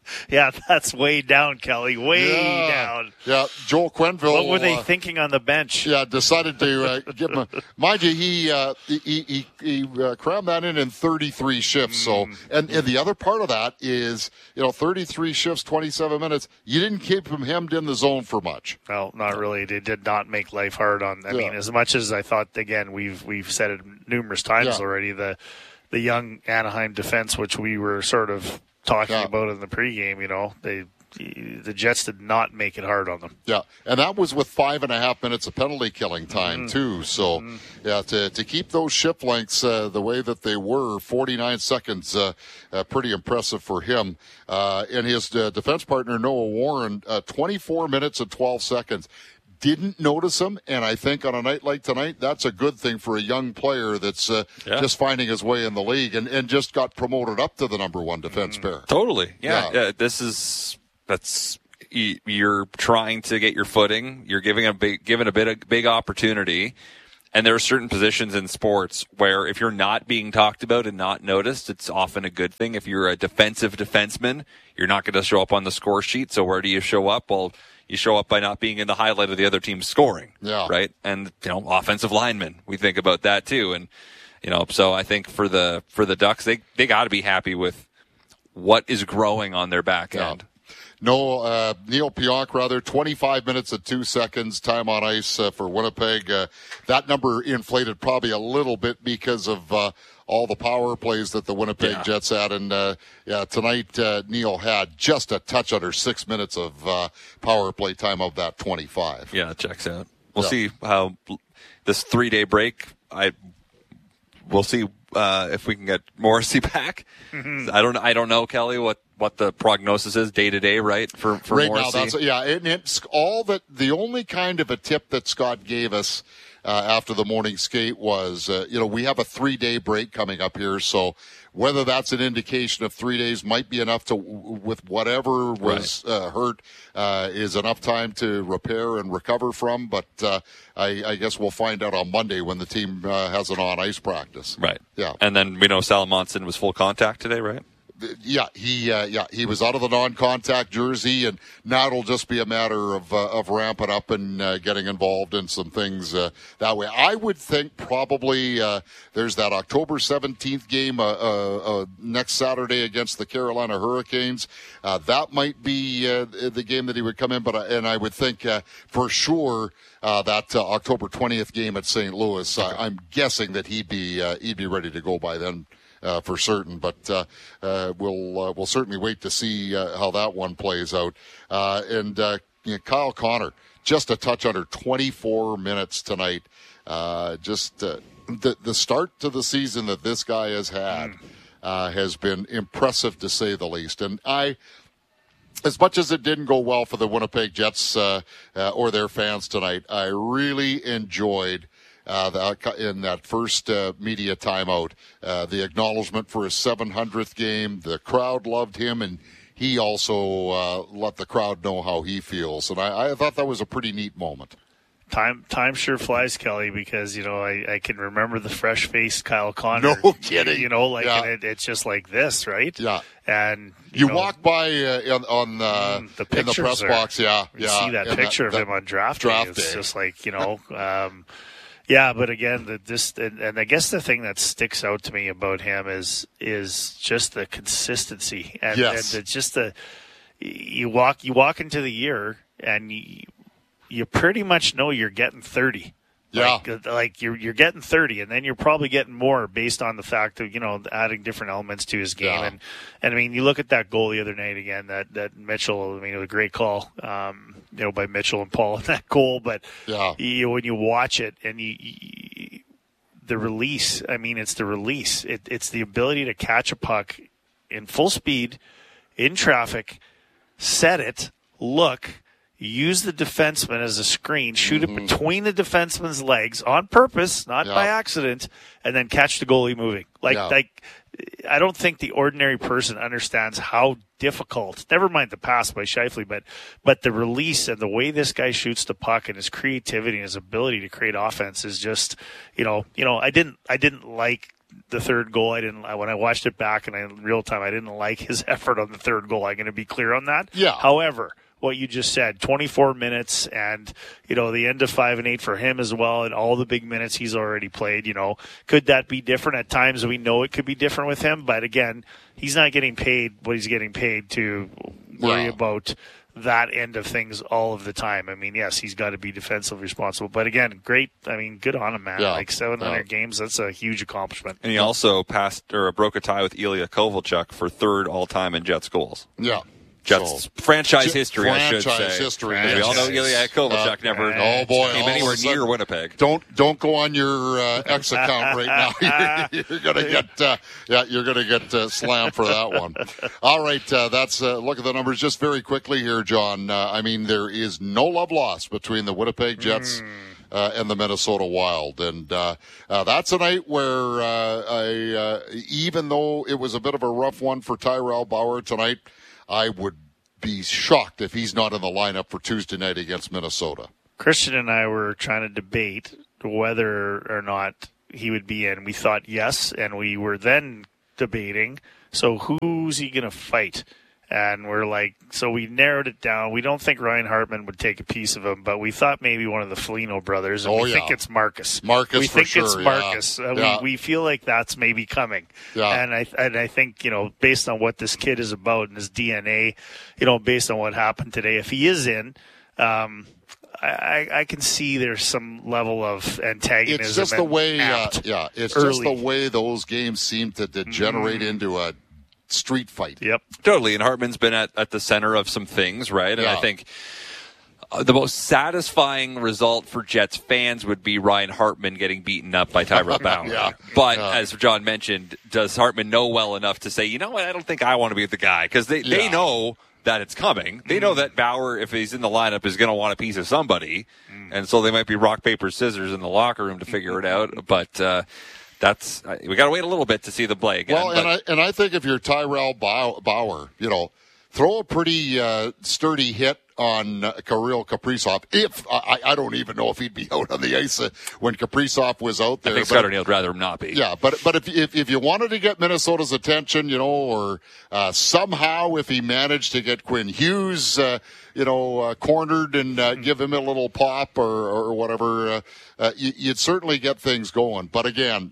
Yeah, that's way down, Kelly. Way yeah. down. Yeah, Joel Quenneville. What were they uh, thinking on the bench? Yeah, decided to uh, give him. A, mind you, he uh, he he, he uh, crammed that in in thirty-three shifts. So, and, and the other part of that is, you know, thirty-three shifts, twenty-seven minutes. You didn't keep him hemmed in the zone for much. No, not really. They did not make life hard on. I yeah. mean, as much as I thought. Again, we've we've said it numerous times yeah. already. The the young Anaheim defense, which we were sort of talking yeah. about in the pregame, you know, they the Jets did not make it hard on them. Yeah, and that was with five and a half minutes of penalty killing time, mm-hmm. too. So, mm-hmm. yeah, to to keep those shift lengths uh, the way that they were, forty-nine seconds, uh, uh, pretty impressive for him. Uh, and his uh, defense partner, Noah Warren, uh, twenty-four minutes and twelve seconds. Didn't notice him, and I think on a night like tonight, that's a good thing for a young player that's uh, yeah. just finding his way in the league and, and just got promoted up to the number one defense mm. pair. Totally. Yeah. yeah. yeah. This is, that's, you're trying to get your footing. You're giving a big, given a bit of big opportunity. And there are certain positions in sports where if you're not being talked about and not noticed, it's often a good thing. If you're a defensive defenseman, you're not going to show up on the score sheet. So where do you show up? Well, you show up by not being in the highlight of the other team's scoring, yeah. right? And, you know, offensive linemen, we think about that too. And, you know, so I think for the, for the Ducks, they, they got to be happy with what is growing on their back end. Yeah. No, uh, Neil Pionk, rather, twenty-five minutes and two seconds time on ice uh, for Winnipeg. Uh, that number inflated probably a little bit because of uh, all the power plays that the Winnipeg yeah. Jets had. And, uh, yeah, tonight uh, Neil had just a touch under six minutes of uh, power play time of that twenty-five. Yeah, it checks out. We'll yeah. see how this three-day break, I we'll see uh, if we can get Morrissey back. Mm-hmm. I don't I don't know, Kelly, what what the prognosis is day to day, right? For, for right Morrissey. now, that's, yeah, and it's all that the only kind of a tip that Scott gave us uh, after the morning skate was, uh, you know, we have a three day break coming up here. So whether that's an indication of three days might be enough to, with whatever was right. uh, hurt, uh, is enough time to repair and recover from. But uh, I, I guess we'll find out on Monday when the team uh, has an on ice practice. Right. Yeah. And then we know Salamonson was full contact today, right? Yeah, he uh, yeah he was out of the non-contact jersey, and now it'll just be a matter of uh, of ramping up and uh, getting involved in some things uh, that way. I would think probably uh, there's that October seventeenth game uh, uh, uh, next Saturday against the Carolina Hurricanes. Uh, that might be uh, the game that he would come in, but I, and I would think uh, for sure. Uh, that uh, October twentieth game at Saint Louis, uh, I'm guessing that he'd be uh, he'd be ready to go by then. Uh, for certain, but uh, uh, we'll uh, we'll certainly wait to see uh, how that one plays out. Uh, and uh, you know, Kyle Connor, just a touch under twenty-four minutes tonight. Uh, just uh, the the start to the season that this guy has had uh, has been impressive to say the least. And I, as much as it didn't go well for the Winnipeg Jets uh, uh, or their fans tonight, I really enjoyed. Uh, the, in that first uh, media timeout, uh, the acknowledgement for his seven hundredth game, the crowd loved him, and he also uh, let the crowd know how he feels. And I, I thought that was a pretty neat moment. Time time sure flies, Kelly, because, you know, I, I can remember the fresh-faced Kyle Connor. No kidding. You know, like, yeah. and it, it's just like this, right? Yeah. And you, you know, walk by uh, on, on uh, the in the press are, box, yeah. You yeah. see that and picture that, of him on draft, draft day. It's day. just like, you know... Um, Yeah, but again, the, this and, and I guess the thing that sticks out to me about him is is just the consistency and, yes. and the, just the you walk you walk into the year and you, you pretty much know you're getting thirty. Yeah, like, like you're you're getting thirty, and then you're probably getting more based on the fact of, you know, adding different elements to his game. Yeah. And and I mean, you look at that goal the other night again, that that Mitchell. I mean, it was a great call, um, you know, by Mitchell and Paul in that goal. But yeah, you, when you watch it and you, you the release, I mean, it's the release. It, it's the ability to catch a puck in full speed, in traffic, set it, look. Use the defenseman as a screen, shoot mm-hmm. it between the defenseman's legs on purpose, not yeah. by accident, and then catch the goalie moving. Like, yeah. like, I don't think the ordinary person understands how difficult, never mind the pass by Scheifele, but, but the release and the way this guy shoots the puck and his creativity and his ability to create offense is just, you know, you know, I didn't, I didn't like the third goal, I didn't. When I watched it back and in real time, I didn't like his effort on the third goal. I'm going to be clear on that. Yeah. However, what you just said, twenty-four minutes, and you know the end of five and eight for him as well, and all the big minutes he's already played. You know, could that be different at times? We know it could be different with him, but again, he's not getting paid what he's getting paid to worry yeah. about that end of things all of the time. I mean, yes, he's got to be defensively responsible, but again, great. I mean, good on him, man. Yeah. Like seven hundred yeah. games, that's a huge accomplishment. And he also passed or broke a tie with Ilya Kovalchuk for third all time in Jets goals. Yeah. Jets so, franchise history, franchise I should say. history. Franchise. We all know Ilya Kovalchuk uh, never oh boy, came anywhere near Winnipeg. Don't don't go on your uh, X account right now. you're, you're gonna get uh, yeah, you're gonna get uh, slammed for that one. All right, uh, that's uh, look at the numbers just very quickly here, John. Uh, I mean, there is no love lost between the Winnipeg Jets. Mm. Uh, and the Minnesota Wild. And uh, uh, that's a night where uh, I, uh, even though it was a bit of a rough one for Tyrell Bauer tonight, I would be shocked if he's not in the lineup for Tuesday night against Minnesota. Christian and I were trying to debate whether or not he would be in. We thought yes, and we were then debating, so who's he going to fight? And we're like, so we narrowed it down. We don't think Ryan Hartman would take a piece of him, but we thought maybe one of the Foligno brothers. And oh, we yeah. think it's Marcus. Marcus, we for think sure, it's Marcus. Yeah. Uh, yeah. We we feel like that's maybe coming. Yeah. And I and I think, you know, based on what this kid is about and his D N A, you know, based on what happened today, if he is in, um, I, I can see there's some level of antagonism. It's just the way, uh, yeah, it's early. just the way those games seem to degenerate mm. into a street fight. Yep. Totally. And Hartman's been at, at the center of some things, right? And yeah. I think uh, the most satisfying result for Jets fans would be Ryan Hartman getting beaten up by Tyrell Bauer. yeah. But yeah. as John mentioned, does Hartman know well enough to say, you know what, I don't think I want to be the guy? Because they, yeah. they know that it's coming. They know that Bauer, if he's in the lineup, is going to want a piece of somebody. Mm. And so they might be rock, paper, scissors in the locker room to figure it out. But uh, that's we got to wait a little bit to see the play again. Well, but, and I and I think if you're Tyrell Bauer, you know, throw a pretty uh, sturdy hit on uh, Kirill Kaprizov. If I, I don't even know if he'd be out on the ice uh, when Kaprizov was out there. I think Scott O'Neill would rather him not be. Yeah, but but if, if if you wanted to get Minnesota's attention, you know, or uh, somehow if he managed to get Quinn Hughes, uh, you know, uh, cornered and uh, give him a little pop or or whatever, uh, uh, you, you'd certainly get things going. But again,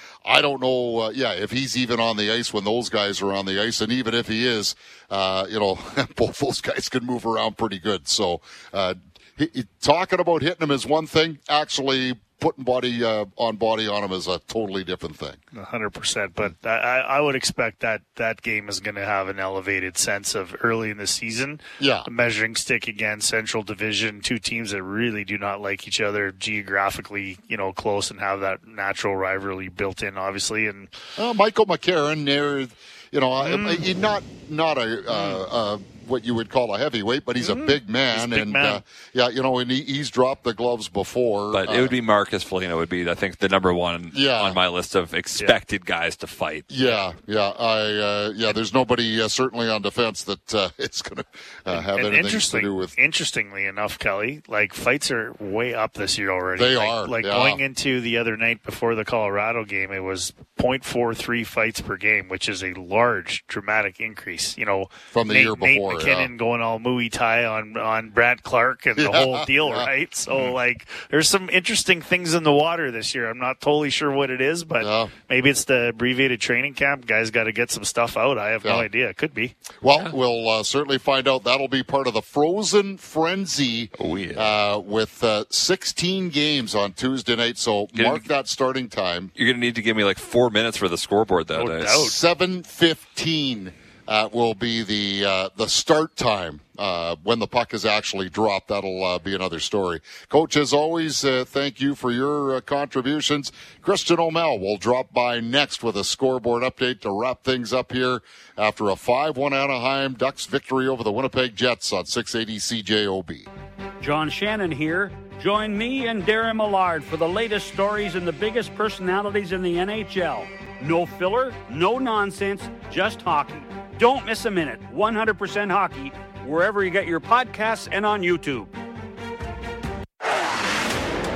I don't know, uh, yeah, if he's even on the ice when those guys are on the ice, and even if he is, uh, you know, both those guys can move around pretty good. So, uh, he, he, talking about hitting him is one thing. Actually, putting body uh, on body on him is a totally different thing. one hundred percent. But I, I would expect that that game is going to have an elevated sense of early in the season. Yeah. A measuring stick again, Central Division, two teams that really do not like each other geographically, you know, close and have that natural rivalry built in, obviously. And uh, Michael McCarron, there, you know, mm. uh, not not a. Uh, uh, what you would call a heavyweight, but he's mm-hmm. a big man, big and man. Uh, yeah, you know, and he, he's dropped the gloves before. But uh, it would be Marcus Foligno would be, I think, the number one yeah. on my list of expected yeah. guys to fight. Yeah, yeah, I uh, yeah. There's nobody uh, certainly on defense that uh, is going to uh, have and anything interesting, to do with. Interestingly enough, Kelly, like fights are way up this year already. They like, are. Like yeah. going into the other night before the Colorado game, it was point four three fights per game, which is a large, dramatic increase. You know, from the Nate, year before. Nate McKinnon yeah. going all Muay Thai on on Brad Clark and the yeah, whole deal, yeah. right? So like, there's some interesting things in the water this year. I'm not totally sure what it is, but yeah. maybe it's the abbreviated training camp. Guys got to get some stuff out. I have yeah. no idea. It could be. Well, yeah. we'll uh, certainly find out. That'll be part of the Frozen Frenzy oh, yeah. uh, with uh, sixteen games on Tuesday night. So You're mark gonna, that starting time. You're going to need to give me like four minutes for the scoreboard that no day. doubt. seven fifteen uh, will be the uh, the start time. Uh, when the puck is actually dropped, that'll uh, be another story. Coach, as always, uh, thank you for your uh, contributions. Christian O'Mell will drop by next with a scoreboard update to wrap things up here after a five one Anaheim Ducks victory over the Winnipeg Jets on six eighty C J O B. John Shannon here. Join me and Darren Millard for the latest stories and the biggest personalities in the N H L. No filler, no nonsense, just hockey. Don't miss a minute. one hundred percent hockey, wherever you get your podcasts and on YouTube.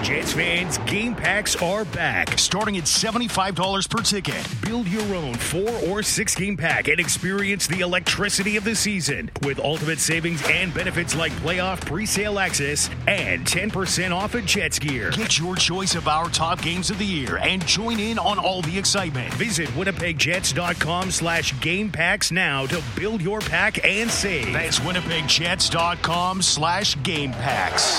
Jets fans, game packs are back. Starting at seventy-five dollars per ticket. Build your own four or six game pack and experience the electricity of the season with ultimate savings and benefits like playoff pre-sale access and ten percent off of Jets gear. Get your choice of our top games of the year and join in on all the excitement. Visit winnipegjets.com slash game packs now to build your pack and save. That's winnipegjets.com slash game packs.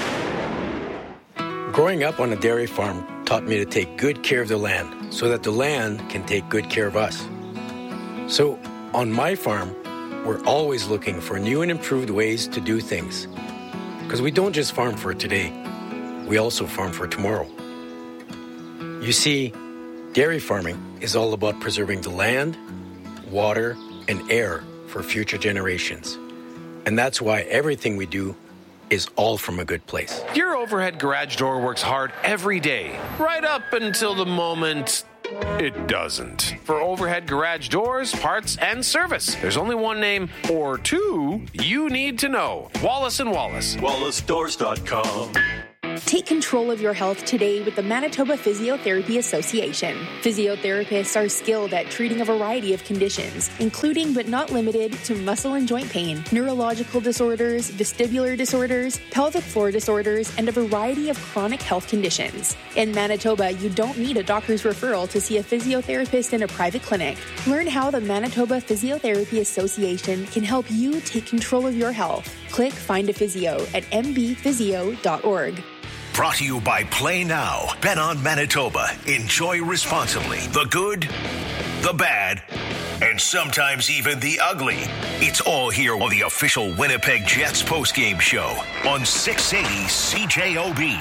Growing up on a dairy farm taught me to take good care of the land so that the land can take good care of us. So on my farm, we're always looking for new and improved ways to do things. Because we don't just farm for today, we also farm for tomorrow. You see, dairy farming is all about preserving the land, water, and air for future generations. And that's why everything we do is all from a good place. Your overhead garage door works hard every day, right up until the moment it doesn't. For overhead garage doors, parts, and service, there's only one name or two you need to know. Wallace and Wallace. Wallace Doors dot com. Take control of your health today with the Manitoba Physiotherapy Association. Physiotherapists are skilled at treating a variety of conditions, including but not limited to muscle and joint pain, neurological disorders, vestibular disorders, pelvic floor disorders, and a variety of chronic health conditions. In Manitoba, you don't need a doctor's referral to see a physiotherapist in a private clinic. Learn how the Manitoba Physiotherapy Association can help you take control of your health. Click Find a Physio at m b physio dot org. Brought to you by Play Now. Bet on Manitoba. Enjoy responsibly. The good, the bad, and sometimes even the ugly. It's all here on the official Winnipeg Jets postgame show on six eighty C J O B.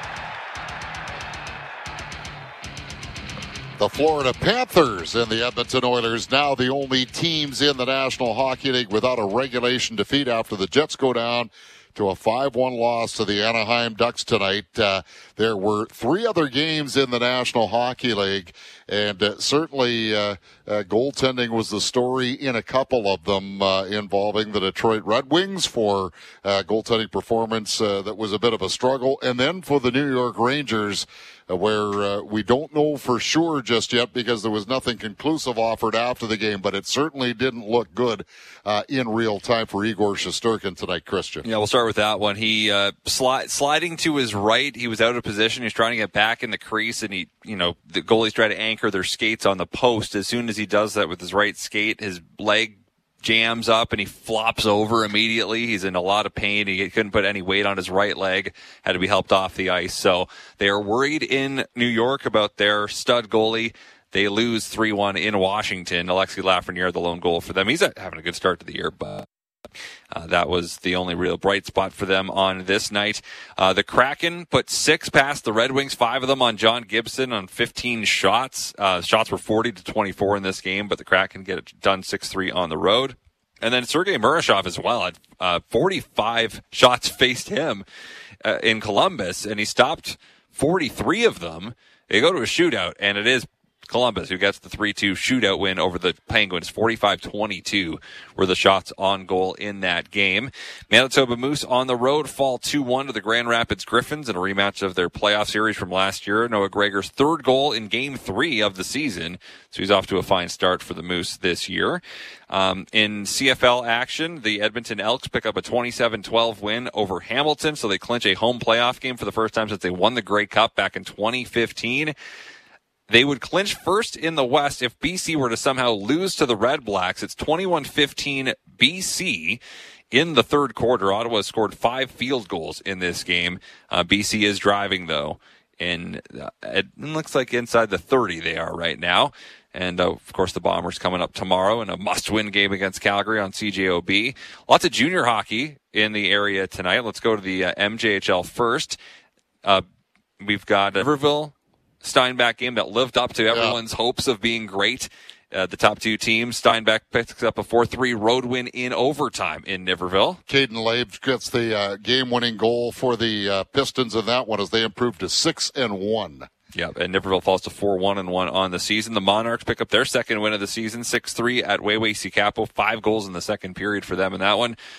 The Florida Panthers and the Edmonton Oilers now the only teams in the National Hockey League without a regulation defeat after the Jets go down to a five one loss to the Anaheim Ducks tonight. Uh, there were three other games in the National Hockey League, and uh, certainly uh, uh, goaltending was the story in a couple of them uh, involving the Detroit Red Wings for uh, goaltending performance uh, that was a bit of a struggle, and then for the New York Rangers, uh, where uh, we don't know for sure just yet because there was nothing conclusive offered after the game, but it certainly didn't look good uh, in real time for Igor Shesterkin tonight, Christian. Yeah, we'll start with that one. He uh, sli- sliding to his right. He was out of position. He was trying to get back in the crease, and he, you know, the goalies try to anchor their skates on the post. As soon as he does that with his right skate, his leg jams up and he flops over immediately. He's in a lot of pain. He couldn't put any weight on his right leg, had to be helped off the ice. So they are worried in New York about their stud goalie. They lose three one in Washington. Alexi Lafreniere, the lone goal for them. He's having a good start to the year, but Uh, that was the only real bright spot for them on this night. Uh, the Kraken put six past the Red Wings, five of them on John Gibson on fifteen shots. Uh, shots were forty to twenty-four in this game, but the Kraken get it done six three on the road. And then Sergei Murashov as well had uh, forty-five shots faced him uh, in Columbus, and he stopped forty-three of them. They go to a shootout, and it is Columbus who gets the three two shootout win over the Penguins. forty-five twenty-two were the shots on goal in that game. Manitoba Moose on the road fall two one to the Grand Rapids Griffins in a rematch of their playoff series from last year. Noah Gregor's third goal in game three of the season, so he's off to a fine start for the Moose this year. Um, in C F L action, the Edmonton Elks pick up a twenty-seven twelve win over Hamilton, so they clinch a home playoff game for the first time since they won the Grey Cup back in twenty fifteen. They would clinch first in the West if B C were to somehow lose to the Red Blacks. It's twenty-one fifteen B C in the third quarter. Ottawa scored five field goals in this game. Uh, B C is driving, though, and uh, it looks like inside the thirty they are right now. And, uh, of course, the Bombers coming up tomorrow in a must-win game against Calgary on C J O B. Lots of junior hockey in the area tonight. Let's go to the uh, M J H L first. Uh, we've got Riverville Steinbach game that lived up to everyone's yeah. hopes of being great. Uh, the top two teams, Steinbach picks up a four three road win in overtime in Niverville. Caden Labe gets the uh, game-winning goal for the uh, Pistons in that one as they improved to six and one. Yeah, and Niverville falls to four one and one on the season. The Monarchs pick up their second win of the season, six three at Weiwei Capo. Five goals in the second period for them in that one.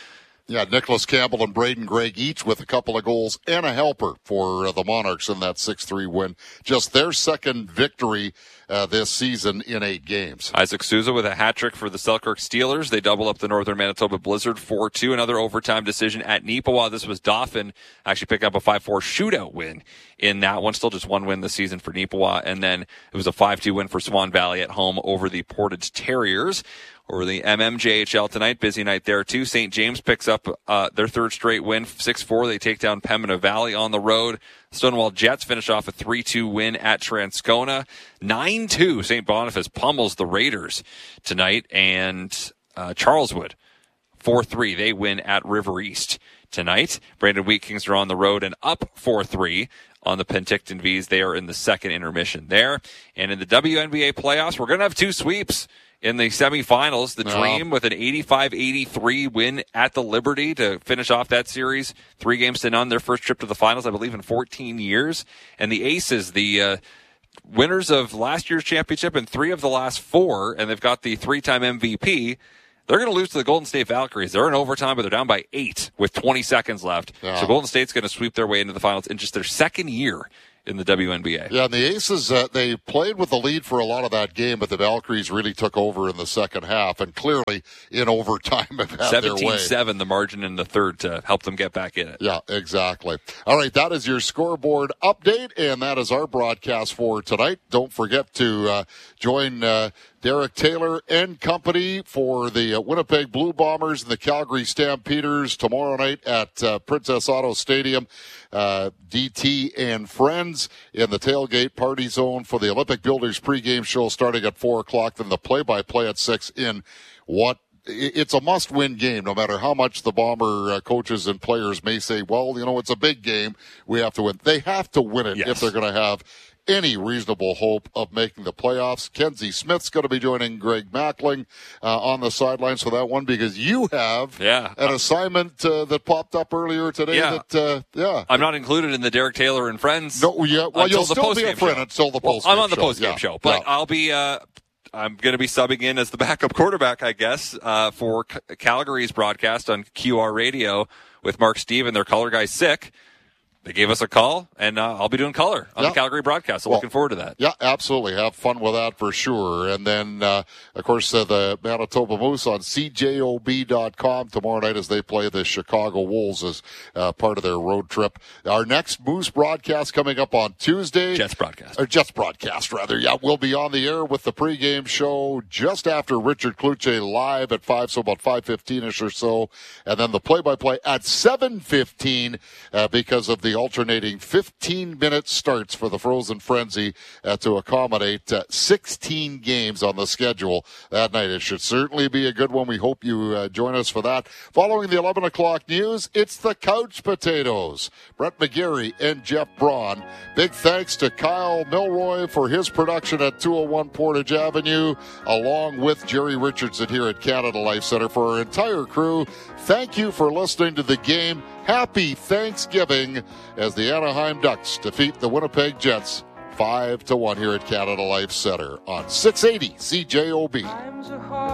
Yeah, Nicholas Campbell and Braden Gregg each with a couple of goals and a helper for uh, the Monarchs in that six three win. Just their second victory uh, this season in eight games. Isaac Souza with a hat trick for the Selkirk Steelers. They double up the Northern Manitoba Blizzard four two. Another overtime decision at Neepawa. This was Dauphin actually picking up a five four shootout win in that one. Still just one win this season for Neepawa. And then it was a five two win for Swan Valley at home over the Portage Terriers. Over the M M J H L tonight, busy night there too. Saint James picks up uh, their third straight win, six four. They take down Pembina Valley on the road. Stonewall Jets finish off a three two win at Transcona. nine two, Saint Boniface pummels the Raiders tonight. And uh, Charleswood, four three. They win at River East tonight. Brandon Wheat Kings are on the road and up four three. On the Penticton V's. They are in the second intermission there. And in the W N B A playoffs, we're going to have two sweeps. In the semifinals, the No. Dream with an eighty-five eighty-three win at the Liberty to finish off that series. Three games to none, their first trip to the finals, I believe, in fourteen years. And the Aces, the uh, winners of last year's championship and three of the last four, and they've got the three-time M V P. They're going to lose to the Golden State Valkyries. They're in overtime, but they're down by eight with twenty seconds left. Yeah. So Golden State's going to sweep their way into the finals in just their second year in the W N B A. Yeah, and the Aces, uh, they played with the lead for a lot of that game, but the Valkyries really took over in the second half, and clearly in overtime have had their way. seventeen seven, the margin in the third to help them get back in it. Yeah, exactly. All right, that is your scoreboard update, and that is our broadcast for tonight. Don't forget to uh, join uh, Derek Taylor and company for the uh, Winnipeg Blue Bombers and the Calgary Stampeders tomorrow night at uh, Princess Auto Stadium. Uh, D T and friends in the tailgate party zone for the Olympic Builders pregame show starting at four o'clock. Then the play-by-play at six in what it's a must-win game, no matter how much the Bomber uh, coaches and players may say, well, you know, it's a big game. We have to win. They have to win it Yes. if they're going to have any reasonable hope of making the playoffs. Kenzie Smith's going to be joining Greg Mackling uh, on the sidelines for that one because you have yeah. an assignment uh, that popped up earlier today. Yeah. That, uh, yeah. I'm not included in the Derek Taylor and Friends. No, yeah. Well, you'll the still be a friend show. until the well, post-game I'm on the show. post-game Yeah. show, but Yeah. I'll be. Uh, I'm going to be subbing in as the backup quarterback, I guess, uh, for C- Calgary's broadcast on Q R Radio with Mark Steven. Their color guy's sick. They gave us a call, and uh, I'll be doing color on Yeah. the Calgary broadcast. So Well, looking forward to that. Yeah, absolutely. Have fun with that for sure. And then, uh, of course, uh, the Manitoba Moose on C J O B dot com tomorrow night as they play the Chicago Wolves as uh, part of their road trip. Our next Moose broadcast coming up on Tuesday. Jets broadcast. Or Jets broadcast, rather. Yeah, we'll be on the air with the pregame show just after Richard Kluche live at five, so about five fifteen-ish or so. And then the play-by-play at seven fifteen uh, because of the alternating fifteen-minute starts for the Frozen Frenzy uh, to accommodate uh, sixteen games on the schedule that night. It should certainly be a good one. We hope you uh, join us for that. Following the eleven o'clock news, it's the Couch Potatoes. Brett McGarry and Jeff Braun. Big thanks to Kyle Milroy for his production at two oh one Portage Avenue, along with Jerry Richardson here at Canada Life Center. For our entire crew, thank you for listening to the game. Happy Thanksgiving as the Anaheim Ducks defeat the Winnipeg Jets five to one here at Canada Life Center on six eighty C J O B.